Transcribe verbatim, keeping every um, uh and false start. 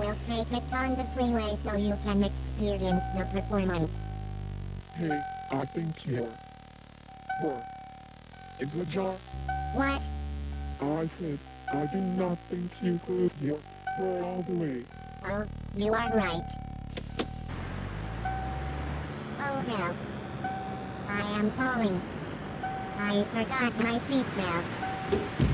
will take it on the freeway so you can experience the performance. Hey, I think you're... What? Is a jar? What? I said, I do not think you could hear her all the way. Oh, you are right. Oh help. I am falling. I forgot my seatbelt.